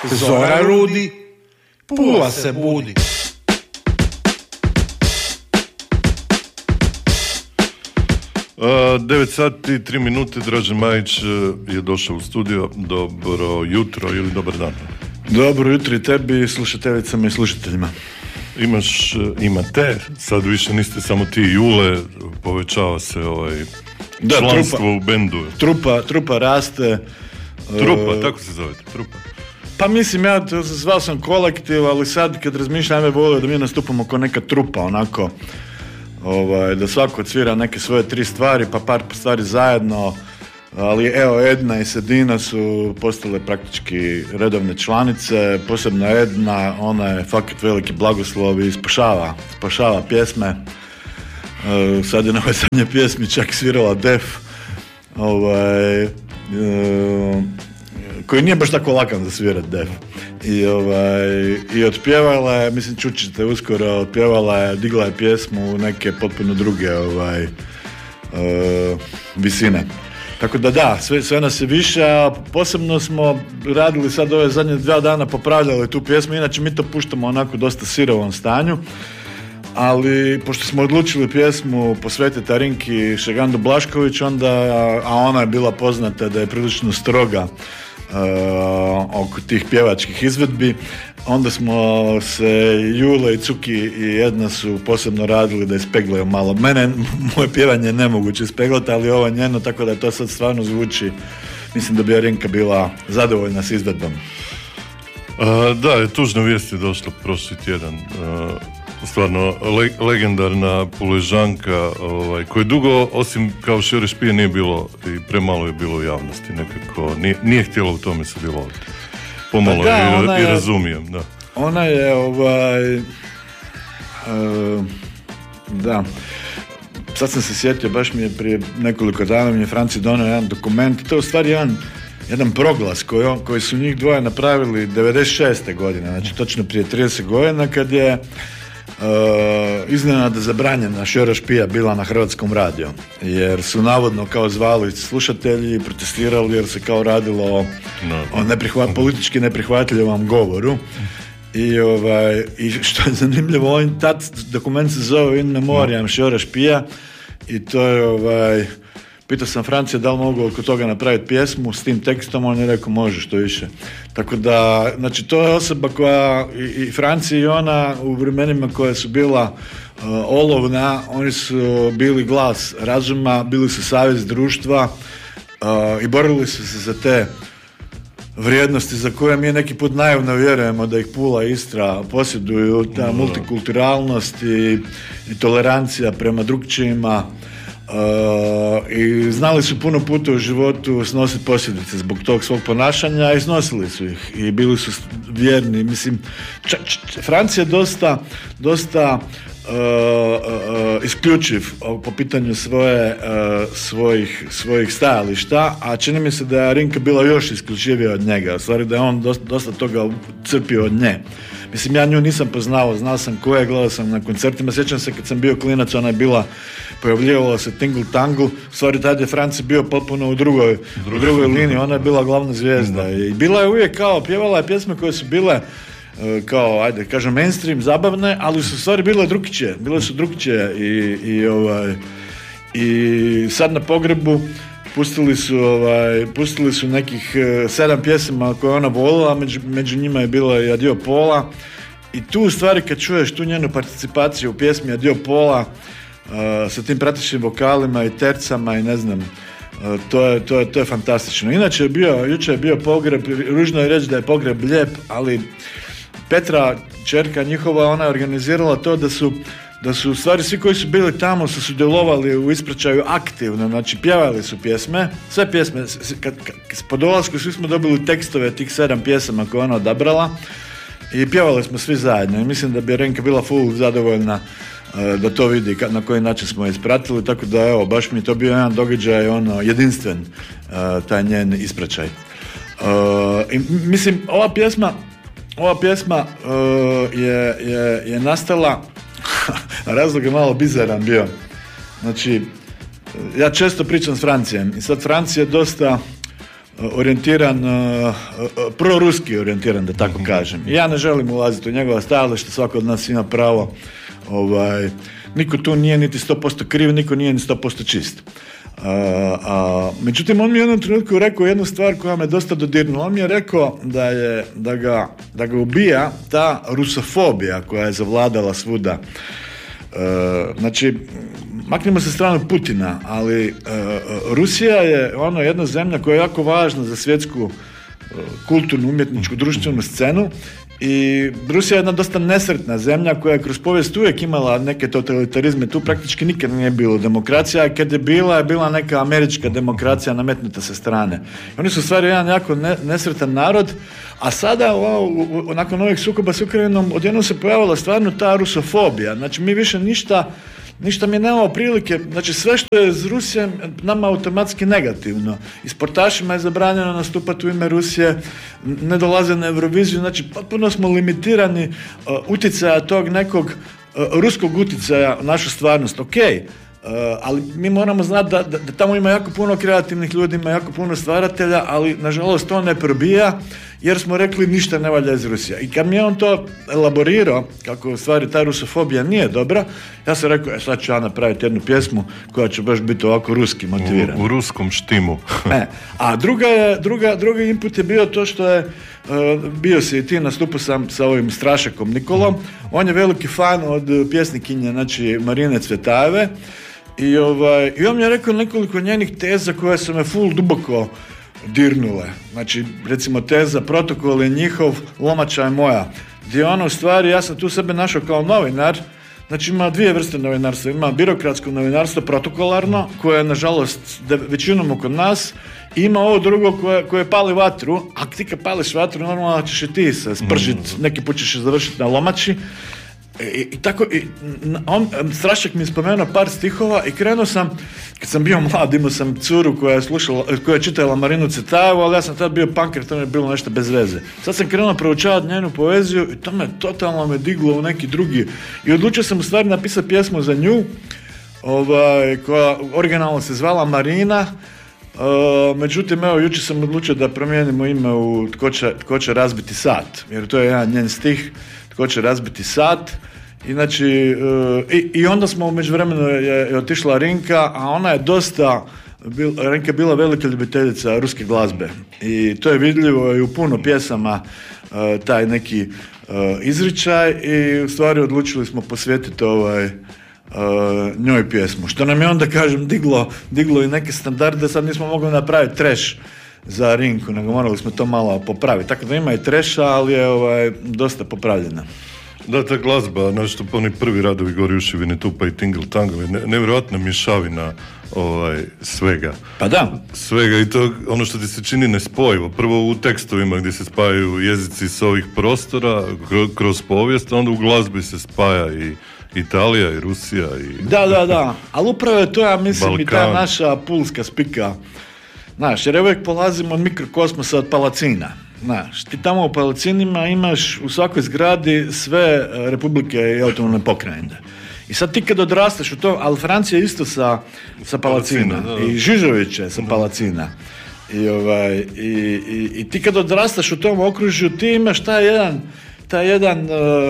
Zora rudi, Pula se budi. Devet sati i 3 minute, Dražen Majić je došao u studio. Dobro jutro ili dobar dan. Dobro jutro i tebi, slušateljicama i slušateljima. Imate, sad više niste samo ti Jule, povećava se članstvo u bendu. Trupa raste. Trupa, tako se zovete, trupa. Pa mislim, ja zvao sam kolektiv, ali sad kad razmišljam, ja bih volio da mi nastupamo kao neka trupa, onako, da svako odsvira neke svoje 3 stvari, pa par stvari zajedno, ali evo, Edna i Sedina su postale praktički redovne članice, posebno Edna, ona je fakat veliki blagoslov i spašava pjesme. Sad je na ovoj zadnje pjesmi čak svirala Def, koji nije baš tako lakan za svirat Def. I otpjevala je, mislim čućete uskoro, otpjevala je, digla je pjesmu u neke potpuno druge visine. Tako da, sve nas je više, a posebno smo radili sad ove zadnje 2 dana, popravljali tu pjesmu, inače mi to puštamo onako dosta sirovom stanju, ali pošto smo odlučili pjesmu posvetiti Arinki Šegandu Blašković, onda, a ona je bila poznata da je prilično stroga oko tih pjevačkih izvedbi, onda smo se Jule i Cuki i Edna su posebno radili da ispeglaju malo. Moje pjevanje je nemoguće ispeglati, ali ovo njeno, tako da to sad stvarno zvuči. Mislim da bi Arinka bila zadovoljna s izvedbom. Da, tužna vijest je došla prošli tjedan. Stvarno legendarna Puležanka, koji dugo, osim kao Šore Špije, nije bilo i premalo je bilo u javnosti, nekako nije htjela u tome sudjelovati. Pomalo pa da, i razumijem, da. Ona je da, sad sam se sjetio, baš mi je prije nekoliko dana mi je Franci donio jedan dokument, to je u stvari jedan proglas koji su njih dvoje napravili 96. godine, znači točno prije 30 godina, kad je iznenada zabranjena Šora Špija bila na Hrvatskom radiju, jer su navodno kao zvali slušatelji i protestirali jer se kao radilo o politički neprihvatljivom govoru. I što je zanimljivo, tad dokument se zove In Memoriam Šora Špija i to je pitao sam Francija da li mogu oko toga napraviti pjesmu s tim tekstom, on je rekao može, što više. Tako da, znači to je osoba koja i Francija i ona u vremenima koja su bila olovna, oni su bili glas razuma, bili su savez društva i borili su se za te vrijednosti za koje mi neki put naivno vjerujemo da ih Pula i Istra posjeduju, ta multikulturalnost i tolerancija prema drugčijima. I znali su puno puta u životu snositi posljedice zbog tog svog ponašanja i snosili su ih i bili su vjerni. Mislim, Francija je dosta isključiv po pitanju svojih stajališta, a čini mi se da je Arinka bila još isključivija od njega, u stvari da je on dosta toga crpio od nje. Mislim, ja nju nisam poznao, znao sam ko je, gledao sam na koncertima, sjećam se kad sam bio klinac, ona je bila, pojavljivala se Tingle Tangle, u stvari tad je Franci bio potpuno u drugoj liniji, ona je bila glavna zvijezda i bila je uvijek kao, pjevala je pjesme koje su bile kao, ajde, kažem, mainstream, zabavne, ali su u stvari bile su drukčije i sad na pogrebu pustili su nekih 7 pjesama koje ona volila, među njima je bilo i Adio Pola i tu u stvari kad čuješ tu njenu participaciju u pjesmi Adio Pola sa tim pratećim vokalima i tercama i ne znam, to je fantastično. Inače jučer je bio pogreb, ružno je reći da je pogreb lijep, ali Petra, ćerka njihova, ona je organizirala to da su u stvari svi koji su bili tamo su sudjelovali u ispraćaju aktivno, znači pjevali su pjesme, sve pjesme, po dolasku svi smo dobili tekstove tih 7 pjesama koje ona odabrala i pjevali smo svi zajedno i mislim da bi Arinka bila full zadovoljna da to vidi na koji način smo je ispratili, tako da evo, baš mi je to bio jedan događaj jedinstven, taj njen ispraćaj. I mislim, ova pjesma je nastala, razlog je malo bizaran bio. Znači, ja često pričam s Francijem i sad Francija dosta orijentiran, proruski orijentiran, da tako kažem. Ja ne želim ulaziti u njegova stajališta, svako od nas ima pravo, niko tu nije niti 100% kriv, niko nije ni 100% čist. Međutim, on mi je u jednom trenutku rekao jednu stvar koja me dosta dodirnula. On mi je rekao da ga ubija ta rusofobija koja je zavladala svuda. Znači, maknimo se stranu Putina, ali Rusija je jedna zemlja koja je jako važna za svjetsku kulturnu, umjetničku, društvenu scenu. I Rusija je jedna dosta nesretna zemlja koja je kroz povijest uvijek imala neke totalitarizme, tu praktički nikad nije bilo demokracija, a kad je bila neka američka demokracija nametnuta sa strane. I oni su u stvari jedan jako nesretan narod, a sada nakon ovih sukoba s Ukrajinom odjednom se pojavila stvarno ta rusofobija. Znači mi više ništa mi nemamo prilike, znači sve što je s Rusijom nama automatski negativno. I sportašima je zabranjeno nastupati u ime Rusije, ne dolaze na Euroviziju, znači potpuno smo limitirani utjecaja tog nekog ruskog utjecaja u našu stvarnost. Ok, ali mi moramo znati da tamo ima jako puno kreativnih ljudi, ima jako puno stvaratelja, ali nažalost to ne probija jer smo rekli ništa ne valja iz Rusije. I kad mi je on to elaborirao, kako u stvari ta rusofobija nije dobra, ja sam rekao, sad ću ja napraviti jednu pjesmu koja će baš biti ovako ruski motivirana. U ruskom štimu. A drugi input je bio to što je bio si i ti, nastupao sam sa ovim Strašakom Nikolom. On je veliki fan od pjesnikinje, znači Marine Cvetajeve. I on mi je rekao nekoliko njenih teza koje su me full duboko dirnule. Znači, recimo teza protokol je njihov, lomača je moja. Gdje ono u stvari, ja sam tu sebe našao kao novinar. Znači ima dvije vrste novinarstva. Ima birokratsko novinarstvo, protokolarno, koje je nažalost većinom oko nas. I ima ovo drugo koje pali vatru, a ti kad pališ vatru normalno ćeš i ti se spržiti, neki put ćeš završiti na lomači. I tako, Strašak mi je spomenuo par stihova i krenuo sam, kad sam bio mlad, imao sam curu koja je čitala Marinu Cvetajevu, ali ja sam tad bio punker, to mi je bilo nešto bez veze. Sad sam krenuo proučavati njenu poeziju i to me totalno diglo u neki drugi. I odlučio sam u stvari napisati pjesmu za nju, koja originalno se zvala Marina. Međutim, evo, jučer sam odlučio da promijenimo ime u Tko će razbiti sat, jer to je jedan njen stih, Tko će razbiti sat. Znači, i onda smo u međuvremenu je otišla Rinka, a ona je Rinka je bila velika ljubiteljica ruske glazbe i to je vidljivo i u puno pjesama taj neki izričaj i u stvari odlučili smo posvetiti njoj pjesmu, što nam je onda, kažem, diglo i neke standarde. Sad nismo mogli napraviti trash za Rinku, nego morali smo to malo popraviti, tako da ima i trasha, ali je dosta popravljena. Da, ta glazba, nešto oni prvi radovi Gorjuševine, Tupa i Tingle Tangle, nevjerojatna mješavina svega. Pa da. Svega, i to ono što ti se čini nespojivo. Prvo u tekstovima gdje se spajaju jezici s ovih prostora kroz povijest, a onda u glazbi se spaja i Italija i Rusija i... Da, ali upravo je to, ja mislim, Balkan. I ta naša pulska spika. Znaš, jer uvijek polazimo od mikrokosmosa, od palacina. Znaš, ti tamo u palacinima imaš u svakoj zgradi sve republike i autonomne pokrajine. I sad ti kad odrastaš u to, ali Francija je isto sa palacina. I Žižović je sa palacina. I ti kad odrastaš u tom okružju, ti imaš taj jedan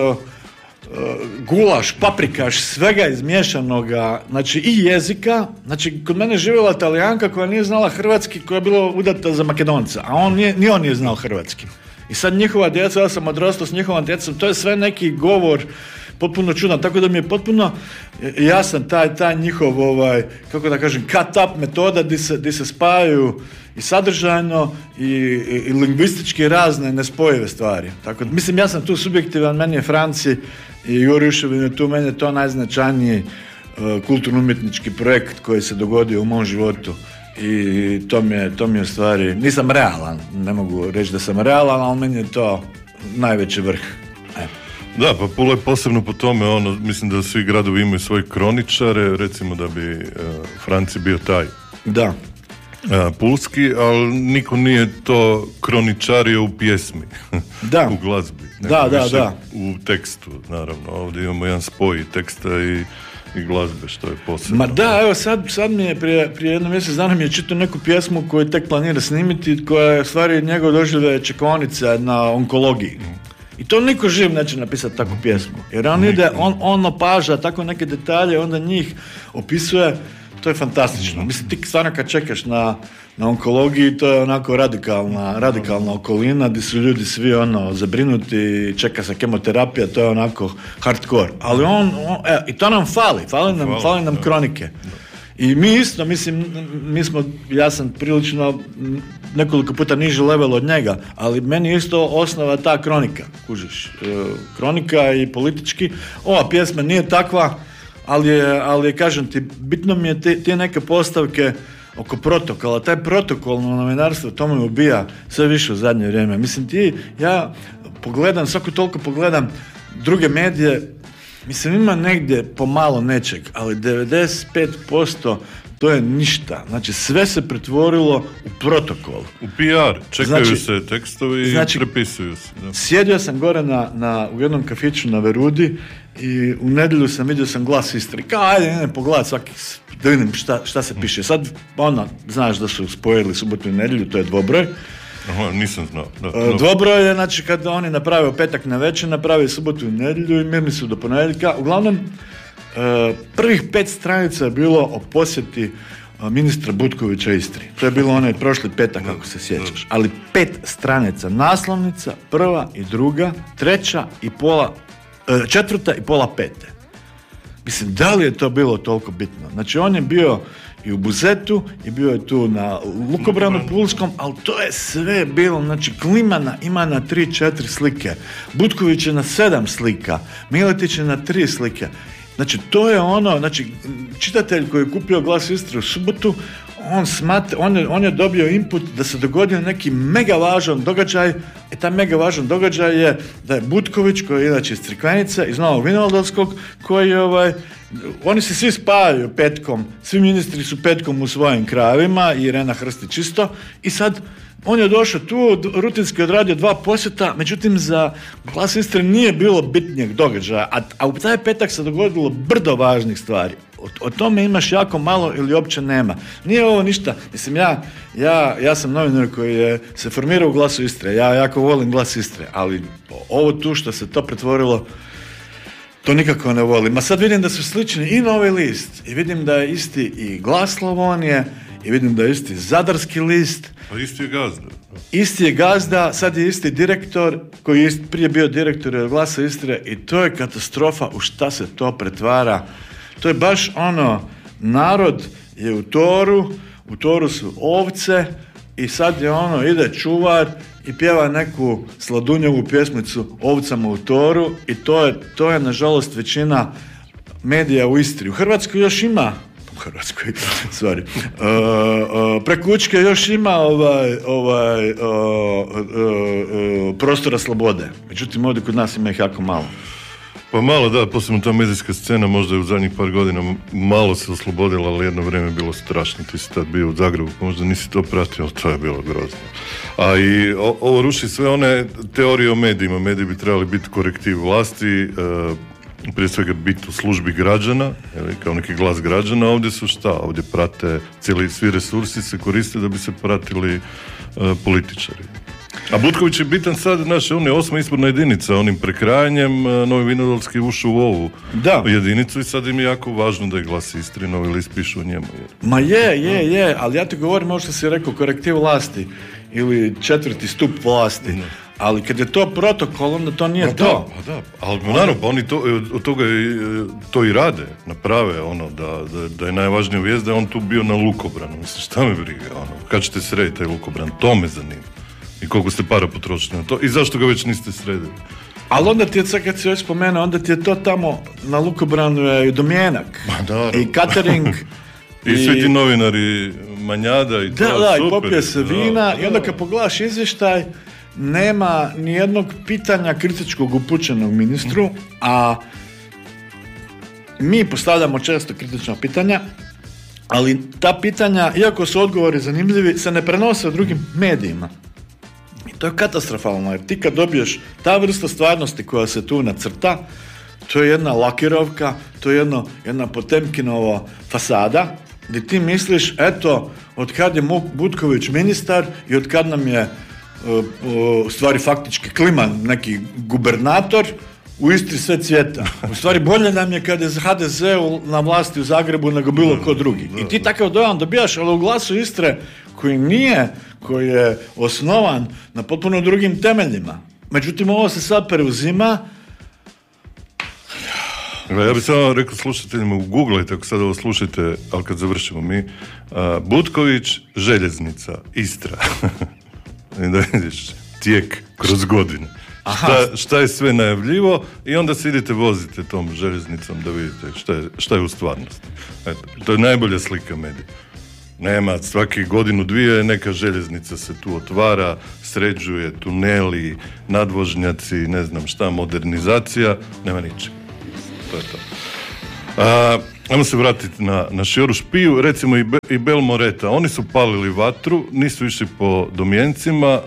gulaš, paprikaš, svega izmiješanoga, znači i jezika. Znači, kod mene je živjela Talijanka koja nije znala hrvatski, koja je bila udata za Makedonca, a on nije znao hrvatski. I sad njihova djeca, ja sam odrastao s njihovom djecom, to je sve neki govor potpuno čudan, tako da mi je potpuno jasan taj njihov, kako da kažem, cut-up metoda di se spajaju i sadržajno i lingvistički razne nespojive stvari. Tako, mislim, ja sam tu subjektivan, meni je Franci i Gorjuševin, tu meni je to najznačajniji kulturno-umjetnički projekt koji se dogodio u mom životu. I to mi je u stvari, nisam realan, ne mogu reći da sam realan, ali meni je to najveći vrh. Da, pa Pula je posebno po tome, mislim da svi gradovi imaju svoje kroničare, recimo da bi Franci bio taj. Da. Pulski, ali niko nije to kroničario u pjesmi, da. U glazbi. Da. U tekstu, naravno. Ovdje imamo jedan spoj teksta i glazbe, što je posebno. Ma da, evo sad mi je prije jedno mjesec dana mi je čitao neku pjesmu koju tek planira snimiti, koja je u stvari njegov doživljaj čekaonica na onkologiji. I to niko živ neće napisati takvu pjesmu. Jer on ide, on opaža tako neke detalje, onda njih opisuje, to je fantastično. Mislim, ti stvarno kad čekaš na onkologiji, to je onako radikalna okolina, gdje su ljudi svi zabrinuti, čeka se kemoterapija, to je onako hardcore. Ali i to nam fali nam kronike. I mi isto, mislim, ja sam prilično nekoliko puta niži level od njega, ali meni je isto osnova ta kronika, kužiš. Kronika i politički. Ova pjesma nije takva, ali kažem ti, bitno mi je te neke postavke oko protokola. Taj protokolno novinarstvo, to me ubija sve više u zadnje vrijeme. Mislim, ja svako toliko pogledam druge medije, mislim, ima negdje pomalo nečeg, ali 95% to je ništa. Znači, sve se pretvorilo u protokol. U PR. Čekaju se tekstovi i prepisuju se. Da. Sjedio sam gore u jednom kafiću na Verudi i u nedjelju vidio sam Glas Istre. Kao, ajde, pogledaj svaki, da vidim šta se piše. Sad, znaš da su spojili subotu i nedjelju, to je dvobroj. Aha, nisam znao. Dvobroj je, znači, kada oni naprave u petak na večer, naprave subotu i nedjelju i mirni su do ponedjeljka. Uglavnom, prvih 5 stranica je bilo o posjeti ministra Butkovića Istri. To je bilo onaj prošli petak, ako se sjećaš. Ali 5 stranica, naslovnica, prva i druga, treća i pola, četvrta i pola pete. Mislim, da li je to bilo toliko bitno? Znači, on je bio i u Buzetu, i bio je tu na Lukobranu Pulskom, ali to je sve bilo, znači, Klimana ima na 3-4 slike, Butković je na 7 slika, Miletić je na 3 slike. Znači, to je znači, čitatelj koji je kupio Glas Istre u subotu, on je dobio input da se dogodio neki mega važan događaj, i taj mega važan događaj je da je Butković, koji je inače iz Crikvenice, iz Novog Vinodolskog, koji oni se svi spajaju petkom, svi ministri su petkom u svojim krajevima, i Irena Hrstić isto, i sad on je došao tu, rutinski odradio 2 posjeta, međutim za Glas Istre nije bilo bitnijeg događaja, a u taj petak se dogodilo brdo važnih stvari. O tome imaš jako malo ili uopće nema. Nije ovo ništa, mislim, ja sam novinar koji se formirao u Glasu Istre, ja jako volim Glas Istre, ali ovo tu što se to pretvorilo, to nikako ne volim. Ma sad vidim da su slični i Novi list, i vidim da je isti i Glas Slavonije, i vidim da je isti Zadarski list. Pa isti je gazda. Isti je gazda, sad je isti direktor, koji je prije bio direktor Glasa Istre, i to je katastrofa u šta se to pretvara. To je baš narod je u toru su ovce, i sad je ide čuvar i pjeva neku Sladunjovu pjesmicu Ovcama u toru, i to je nažalost većina medija u Istri. U Hrvatskoj još ima, preko Učke još ima prostora slobode. Međutim, ovdje kod nas ima ih jako malo. Pa malo, da, posebno ta medijska scena možda je u zadnjih par godina malo se oslobodila, ali jedno vrijeme je bilo strašno. Ti si tad bio u Zagrebu, možda nisi to pratio, ali to je bilo grozno. A i ovo ruši sve one teorije o medijima. Mediji bi trebali biti korektiv vlasti, prije svega biti u službi građana, kao neki glas građana. Ovdje su šta? Ovdje prate, svi resursi se koriste da bi se pratili političari. A Butković je bitan sad, on je 8. izborna jedinica, onim prekrajanjem Novi Vinodolski ušao u ovu jedinicu, i sad im je jako važno da je Glas Istre, Novi list piše o njemu. Ma je, ali ja ti govorim ovo što si rekao, korektiv vlasti ili 4. stup vlasti. Ali kad je to protokol, onda to nije to. Da, ali naravno, oni od toga to i rade, naprave da je najvažnija vijest da je on tu bio na Lukobranu. Mislim, šta me briga, kad ćete srediti taj Lukobran, to me zanima. I koliko ste para potrošili na to, i zašto ga već niste sredili. Ali onda ti je, sad kad si već spomenuo, onda ti je to tamo na Lukobranu je i domjenak, i catering, i svi ti novinari Manjada i to. Da, i popije se vina, i onda kad pogledaš izvještaj, nema ni jednog pitanja kritičkog upućenog ministru, a mi postavljamo često kritična pitanja, ali ta pitanja, iako su odgovori zanimljivi, se ne prenose u drugim medijima. I to je katastrofalno, jer ti kad dobiješ ta vrsta stvarnosti koja se tu nacrta, to je jedna lakirovka, to je jedna Potemkinova fasada, gdje ti misliš, eto, od kad je Butković ministar i od kad nam je u stvari faktički Kliman neki gubernator, u Istri sve cvjeta. U stvari bolje nam je kad je HDZ na vlasti u Zagrebu nego bilo ko drugi. I ti takav dojam dobijaš, ali u Glasu Istre koji je osnovan na potpuno drugim temeljima. Međutim, ovo se sad preuzima. Ja bih samo rekao slušateljima, googlajte ako sad ovo slušajte, ali kad završimo mi, Butković, željeznica, Istra. I da vidiš tijek kroz godine. Šta je sve najavljivo i onda se idete vozite tom željeznicom da vidite šta je u stvarnosti. Eto, to je najbolja slika medija. Nema, svaki godinu dvije neka željeznica se tu otvara, sređuje, tuneli, nadvožnjaci, ne znam šta, modernizacija, nema ničega. To je to. Ajmo se vratiti na Šjoru špiju, recimo i Belmoreta. Oni su palili vatru, nisu išli po domjencima,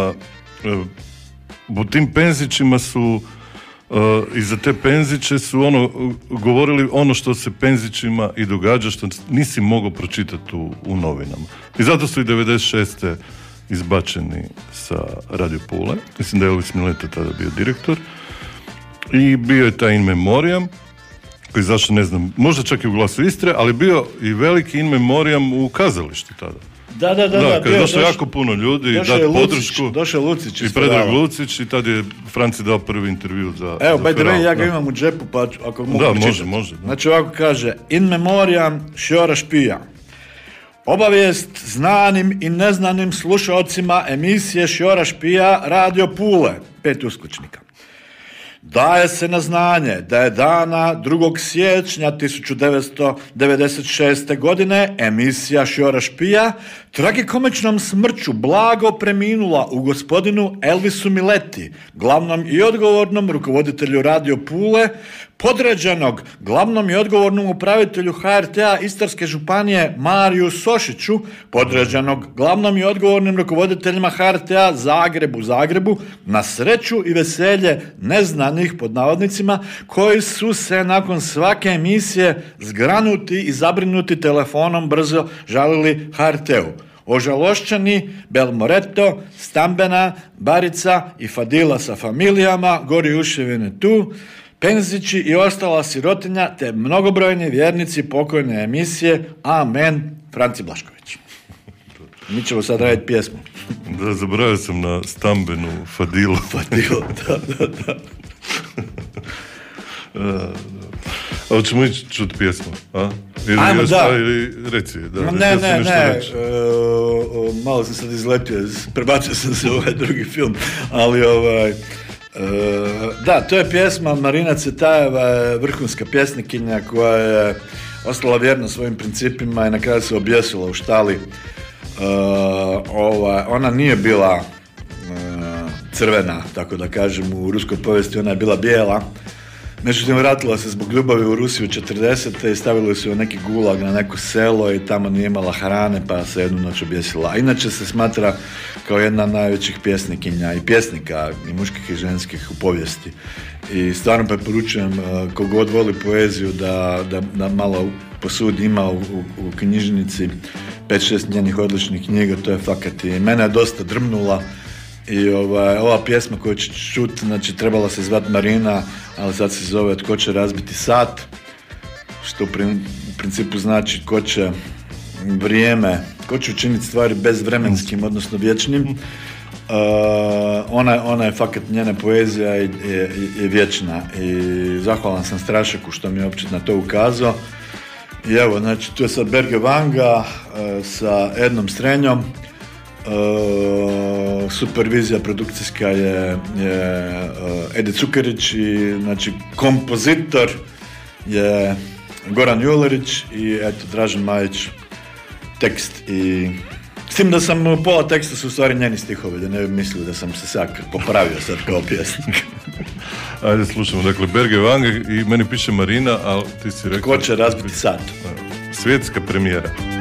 u tim penzićima su i za te penziće su govorili ono što se penzićima i događa, što nisi mogao pročitati u novinama. I zato su i 96. izbačeni sa Radio Pule. Mislim da je Elvis Mileta tada bio direktor. I bio je taj in memoriam, koji zašto ne znam, možda čak i u Glasu Istre, ali bio i veliki in memoriam u kazalištu tada. Da. Kad je došlo jako puno ljudi, dati podršku. Došao Lucić. I Predrag Lucić i tad je Franci dao prvi intervju za Evo, by the way, ja ga imam u džepu, pa ako mogu pročitati. Može. Znači ovako kaže, in memoriam Šjora špija. Obavijest znanim i neznanim slušalcima emisije Šjora špija Radio Pule, 5 uskličnika. Daje se na znanje da je dana 2. siječnja 1996. godine emisija Šjora špija tragikomičnom smrću blago preminula u gospodinu Elvisu Mileti, glavnom i odgovornom rukovoditelju Radio Pule, podređenog glavnom i odgovornom upravitelju HRT-a Istarske županije Mariju Sošiću, podređenog glavnom i odgovornim rukovoditeljima HRT-a Zagrebu, na sreću i veselje neznanih, pod navodnicima, koji su se nakon svake emisije zgranuti i zabrinuti telefonom brzo žalili HRT-u. Ožalošćeni Belmoreto, Stambena, Barica i Fadila sa familijama, gori uševine tu, penzići i ostala sirotinja, te mnogobrojni vjernici pokojne emisije. Amen. Franci Blašković. Mi ćemo sad raditi pjesmu. Da, zaboravio sam na Stambenu, Fadilu. Da. A hoćemo ići čuti pjesmu? Ajmo, da. Ili reci. Da, ne. Malo sam sad izletio, prebacio sam se u ovaj drugi film, ali da, to je pjesma Marina Cvetajeva, vrhunska pjesnikinja koja je ostala vjerna svojim principima i na kraju se objesila u štali. Ona nije bila crvena, tako da kažem, u ruskoj povijesti, ona je bila bijela. Međutim, vratila se zbog ljubavi u Rusiju 40. i stavili su joj neki gulag na neko selo i tamo nije imala hrane, pa se jednu noć objesila. A inače se smatra kao jedna od najvećih pjesnikinja i pjesnika, i muških i ženskih, u povijesti. I stvarno preporučujem kogod voli poeziju da malo posudi, ima u knjižnici 5-6 njenih odličnih knjiga, to je fakat i mene je dosta drmnula. I ova pjesma koju ću čuti, znači trebala se zvati Marina, ali sad se zove Tko će razbiti sat, što u principu znači ko će učiniti stvari bezvremenskim, odnosno vječnim. Ona je fakat, njena poezija je vječna i zahvalan sam Strašaku što mi je uopće na to ukazao. I evo, znači tu je sad Berge Vanga sa Ednom Strenjom. Supervizija produkcijska je Edi Cukerić i znači kompozitor je Goran Julerić i eto Dražen Majić tekst. I s tim da sam pola teksta su u stvari njeni stihovi, da ne bi mislili da sam se sad popravio sad kao pjesnik. Ajde slušamo, dakle Berge Vanga i meni piše Marina, ali ti si rekao... Tko će razbiti sat? Svjetska premijera.